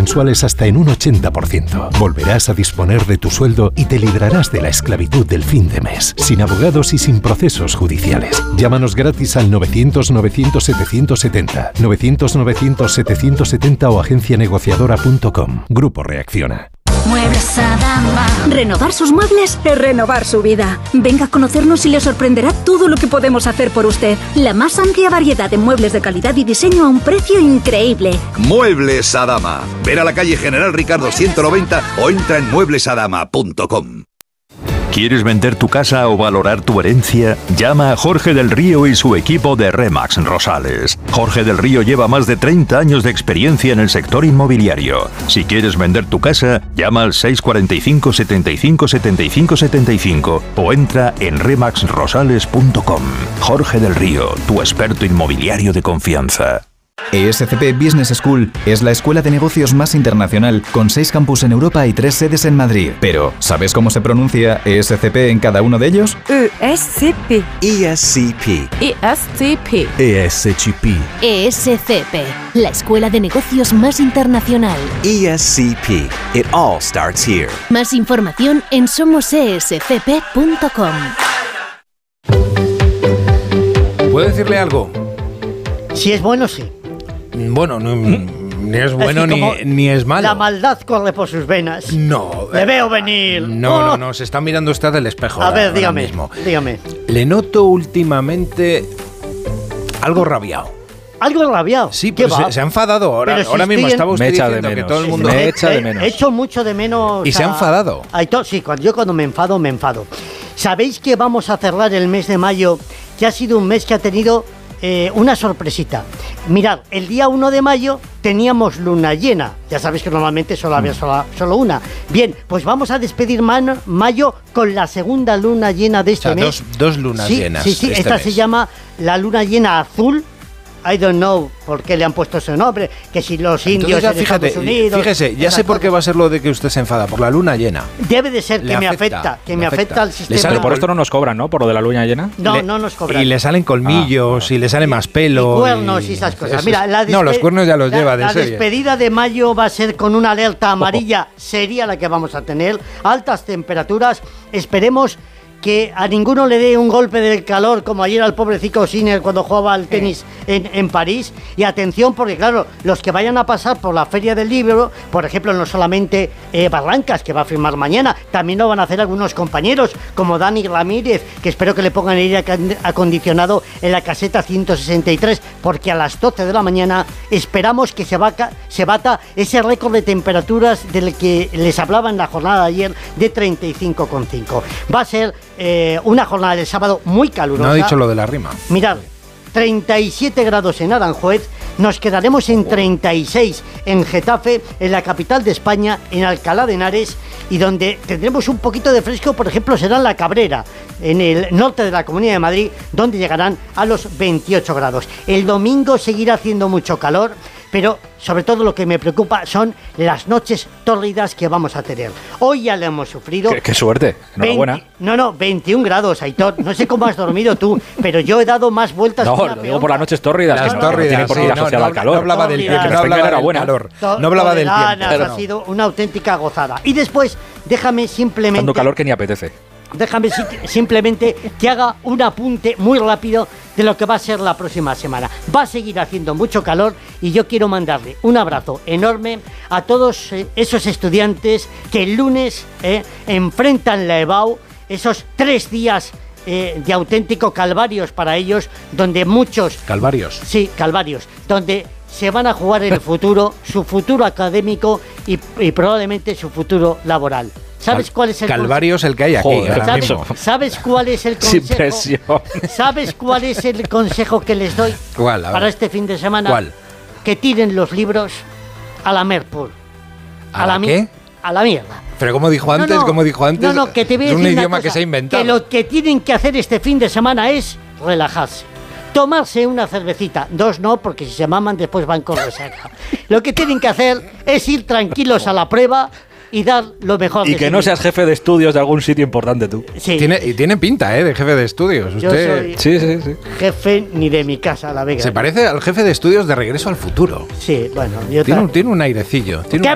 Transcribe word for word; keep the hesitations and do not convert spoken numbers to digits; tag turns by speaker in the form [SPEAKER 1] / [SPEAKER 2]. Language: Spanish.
[SPEAKER 1] mensuales hasta en un ochenta por ciento. Volverás a disponer de tu sueldo y te librarás de la esclavitud del fin de mes, sin abogados y sin procesos judiciales. Llámanos gratis al novecientos novecientos setecientos setenta, novecientos novecientos setecientos setenta o agencia negociadora punto com. Grupo Reacciona.
[SPEAKER 2] Muebles Adama. Renovar sus muebles es renovar su vida. Venga a conocernos y le sorprenderá todo lo que podemos hacer por usted. La más amplia variedad de muebles de calidad y diseño a un precio increíble.
[SPEAKER 3] Muebles Adama. Ven a la calle General Ricardo ciento noventa o entra en muebles adama punto com.
[SPEAKER 4] ¿Quieres vender tu casa o valorar tu herencia? Llama a Jorge del Río y su equipo de Remax Rosales. Jorge del Río lleva más de treinta años de experiencia en el sector inmobiliario. Si quieres vender tu casa, llama al seis cuatro cinco, setenta y cinco, setenta y cinco, setenta y cinco o entra en remax rosales punto com. Jorge del Río, tu experto inmobiliario de confianza.
[SPEAKER 5] E S C P Business School es la escuela de negocios más internacional, con seis campus en Europa y tres sedes en Madrid. Pero, ¿sabes cómo se pronuncia E S C P en cada uno de ellos?
[SPEAKER 6] E S C P.
[SPEAKER 7] E S C P.
[SPEAKER 6] E S C P.
[SPEAKER 7] E S C P.
[SPEAKER 8] E S C P, la escuela de negocios más internacional.
[SPEAKER 7] E S C P. It all starts here.
[SPEAKER 8] Más información en somos e s c p punto com.
[SPEAKER 9] ¿Puedo decirle algo?
[SPEAKER 10] Si es bueno, sí.
[SPEAKER 9] Bueno, no, ni es bueno
[SPEAKER 10] es
[SPEAKER 9] ni, ni es malo.
[SPEAKER 10] La maldad corre por sus venas.
[SPEAKER 9] No.
[SPEAKER 10] Le veo venir.
[SPEAKER 9] No,
[SPEAKER 10] oh.
[SPEAKER 9] no, no, se está mirando usted del espejo.
[SPEAKER 10] A
[SPEAKER 9] ahora,
[SPEAKER 10] ver, dígame,
[SPEAKER 9] ahora mismo.
[SPEAKER 10] dígame.
[SPEAKER 9] Le noto últimamente algo rabiado.
[SPEAKER 10] ¿Algo rabiado?
[SPEAKER 9] Sí, pero se, se ha enfadado ahora.
[SPEAKER 10] Si
[SPEAKER 9] ahora mismo
[SPEAKER 10] en...
[SPEAKER 9] estaba usted
[SPEAKER 11] me echa
[SPEAKER 9] diciendo
[SPEAKER 11] de menos.
[SPEAKER 9] que todo el mundo...
[SPEAKER 11] Me echa de menos.
[SPEAKER 10] He hecho mucho de menos...
[SPEAKER 9] ¿Y a... se ha enfadado?
[SPEAKER 10] A... Sí, cuando, yo cuando me enfado, me enfado. ¿Sabéis que vamos a cerrar el mes de mayo, que ha sido un mes que ha tenido eh, una sorpresita? Mirad, el día uno de mayo teníamos luna llena. Ya sabéis que normalmente solo había sola, solo una. Bien, pues vamos a despedir man, mayo con la segunda luna llena de este
[SPEAKER 9] o sea,
[SPEAKER 10] mes.
[SPEAKER 9] Dos, dos lunas
[SPEAKER 10] sí,
[SPEAKER 9] llenas.
[SPEAKER 10] Sí, sí,
[SPEAKER 9] este
[SPEAKER 10] esta
[SPEAKER 9] mes.
[SPEAKER 10] se llama la luna llena azul. I don't know por qué le han puesto ese nombre, que si los indios
[SPEAKER 9] ya,
[SPEAKER 10] en
[SPEAKER 9] fíjate,
[SPEAKER 10] Estados Unidos...
[SPEAKER 9] Fíjese, ya sé por qué va a ser lo de que usted se enfada, por la luna llena.
[SPEAKER 10] Debe de ser que
[SPEAKER 9] le
[SPEAKER 10] me
[SPEAKER 9] afecta,
[SPEAKER 10] afecta, que
[SPEAKER 9] le
[SPEAKER 10] me
[SPEAKER 9] afecta.
[SPEAKER 10] afecta al sistema.
[SPEAKER 11] Pero por esto no nos cobran, ¿no? Por lo de la luna llena.
[SPEAKER 10] No,
[SPEAKER 11] le,
[SPEAKER 10] no nos cobran.
[SPEAKER 9] Y le salen colmillos, ah, y le sale más pelo.
[SPEAKER 10] Y cuernos y, y esas cosas. Mira, la
[SPEAKER 9] no, los cuernos ya los
[SPEAKER 10] la,
[SPEAKER 9] lleva de
[SPEAKER 10] La
[SPEAKER 9] serie.
[SPEAKER 10] despedida de mayo va a ser con una alerta amarilla, oh. sería la que vamos a tener. Altas temperaturas, esperemos que a ninguno le dé un golpe del calor como ayer al pobrecito Sinner cuando jugaba al tenis en, en París. Y atención, porque claro, los que vayan a pasar por la Feria del Libro, por ejemplo, no solamente eh, Barrancas, que va a firmar mañana, también lo van a hacer algunos compañeros, como Dani Ramírez, que espero que le pongan aire acondicionado en la caseta ciento sesenta y tres, porque a las doce de la mañana esperamos que se, vaca, se bata ese récord de temperaturas del que les hablaba en la jornada de ayer, de treinta y cinco coma cinco. Va a ser Eh, una jornada del sábado muy calurosa.
[SPEAKER 9] No ha dicho lo de la rima.
[SPEAKER 10] Mirad, treinta y siete grados en Aranjuez, nos quedaremos en treinta y seis en Getafe, en la capital de España, en Alcalá de Henares, y donde tendremos un poquito de fresco, por ejemplo, será en La Cabrera, en el norte de la Comunidad de Madrid, donde llegarán a los veintiocho grados. El domingo seguirá haciendo mucho calor, pero sobre todo lo que me preocupa son las noches tórridas que vamos a tener. Hoy ya le hemos sufrido.
[SPEAKER 11] Qué, qué suerte, enhorabuena.
[SPEAKER 10] veinte, no, no, veintiún grados, Aitor. No sé cómo has dormido tú, pero yo he dado más vueltas.
[SPEAKER 11] No,
[SPEAKER 10] que
[SPEAKER 11] lo digo por las noches tórridas.
[SPEAKER 9] Las
[SPEAKER 11] no,
[SPEAKER 9] tórridas,
[SPEAKER 11] no tiene por qué ir
[SPEAKER 9] sí,
[SPEAKER 11] asociada
[SPEAKER 9] no,
[SPEAKER 11] al calor.
[SPEAKER 9] No hablaba del,
[SPEAKER 10] Tórridas,
[SPEAKER 9] no hablaba del
[SPEAKER 11] buena.
[SPEAKER 9] calor. No hablaba del tiempo.
[SPEAKER 10] Ha
[SPEAKER 9] no.
[SPEAKER 10] sido una auténtica gozada. Y después, déjame simplemente...
[SPEAKER 11] Dando calor que ni apetece.
[SPEAKER 10] Déjame si, simplemente que haga un apunte muy rápido de lo que va a ser la próxima semana. Va a seguir haciendo mucho calor y yo quiero mandarle un abrazo enorme a todos eh, esos estudiantes que el lunes eh, enfrentan la EBAU, esos tres días eh, de auténtico calvarios para ellos, donde muchos...
[SPEAKER 9] Calvarios.
[SPEAKER 10] Sí, calvarios, donde se van a jugar el futuro, su futuro académico y, y probablemente su futuro laboral. ¿Sabes cuál es el
[SPEAKER 9] Calvario es el que hay aquí?
[SPEAKER 11] Joder,
[SPEAKER 9] ahora
[SPEAKER 10] ¿Sabes,
[SPEAKER 9] mismo.
[SPEAKER 10] ¿Sabes cuál es el consejo?
[SPEAKER 11] Sin presión.
[SPEAKER 10] ¿Sabes cuál es el consejo que les doy
[SPEAKER 9] ¿Cuál? A
[SPEAKER 10] para
[SPEAKER 9] ver.
[SPEAKER 10] este fin de semana?
[SPEAKER 9] ¿Cuál?
[SPEAKER 10] Que tiren los libros a la Merpur.
[SPEAKER 9] ¿A la
[SPEAKER 10] mi-
[SPEAKER 9] qué?
[SPEAKER 10] A la mierda.
[SPEAKER 9] Pero como dijo antes,
[SPEAKER 10] No, no,
[SPEAKER 9] como dijo antes,
[SPEAKER 10] no, no, que te voy a
[SPEAKER 9] es un
[SPEAKER 10] decir una
[SPEAKER 9] idioma
[SPEAKER 10] cosa,
[SPEAKER 9] que se ha inventado.
[SPEAKER 10] Que lo que tienen que hacer este fin de semana es relajarse. Tomarse una cervecita, dos no, porque si se maman después van con resaca. Lo que tienen que hacer es ir tranquilos a la prueba y dar lo mejor
[SPEAKER 11] Y
[SPEAKER 10] de
[SPEAKER 11] que
[SPEAKER 10] sí
[SPEAKER 11] no
[SPEAKER 10] mismos.
[SPEAKER 11] seas jefe de estudios de algún sitio importante tú.
[SPEAKER 10] Sí.
[SPEAKER 9] Tiene, y tiene pinta, ¿eh? De jefe de estudios.
[SPEAKER 10] Yo
[SPEAKER 9] Usted
[SPEAKER 10] soy
[SPEAKER 11] Sí, sí, sí.
[SPEAKER 10] jefe ni de mi casa, la Vega.
[SPEAKER 9] se parece al jefe de estudios de Regreso al Futuro.
[SPEAKER 10] Sí, bueno, yo
[SPEAKER 9] Tiene
[SPEAKER 10] ta-
[SPEAKER 9] un, tiene un airecillo. Tiene
[SPEAKER 10] ¿Qué
[SPEAKER 9] un